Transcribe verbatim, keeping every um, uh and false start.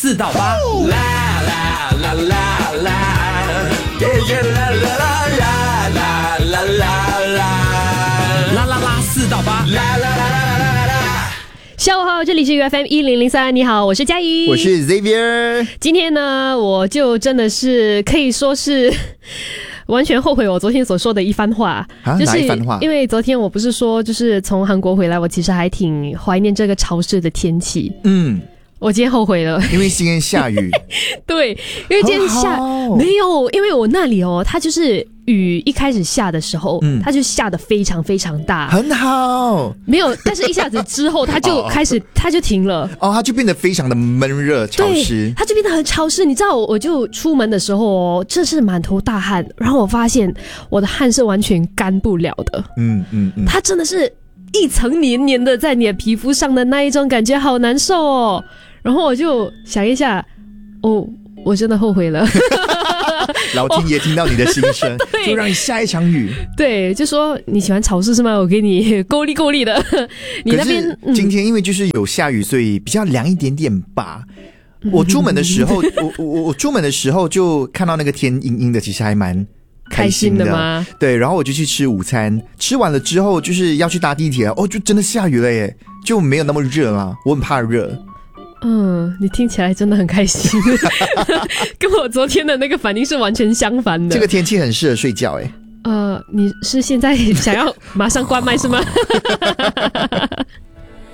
四到八，啦啦啦啦啦，啦啦啦啦啦啦，啦啦啦四到八，啦啦啦啦啦啦。 下午好，这里是 U F M 一零零三，你好，我是佳怡， 我是 Xavier。 今天呢，我就真的是可以说是完全后悔我昨天所说的一番话， 啊， 就是哪一番话？ 因为昨天我不是说，就是从韩国回来，我其实还挺怀念这个潮湿的天气。 嗯， 我今天后悔了， 因为今天下雨。 对，因为今天下好没有，因为我那里哦，它就是雨一开始下的时候，嗯，它就下得非常非常大， 很好。 没有，但是一下子之后，它就开始，它就停了。 哦，它就变得非常的闷热潮湿， 对，它就变得很潮湿。你知道，我就出门的时候哦，这是满头大汗，然后我发现我的汗是完全干不了的。 嗯嗯嗯， 它真的是一层黏黏的在你的皮肤上的那一种感觉，好难受哦。然后我就想一下，哦，我真的后悔了。 老天爷听到你的心声，就让你下一场雨。 对，就说你喜欢潮湿是吗？我给你够力够力的。你那边可是今天因为就是有下雨，所以比较凉一点点吧。我出门的时候，我我我出门的时候就看到那个天阴阴的，其实还蛮开心的。 开心的吗？ 对，然后我就去吃午餐，吃完了之后就是要去搭地铁，哦，就真的下雨了耶，就没有那么热了。我很怕热。 嗯，你听起来真的很开心，跟我昨天的那个反应是完全相反的。 这个天气很适合睡觉哎。 呃，你是现在想要马上关麦是吗？